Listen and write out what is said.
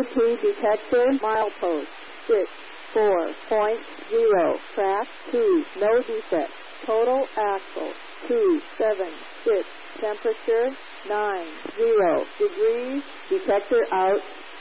AP detector, milepost 64.0, track 2, no defect. Total axle 276, temperature 90 degrees, detector out.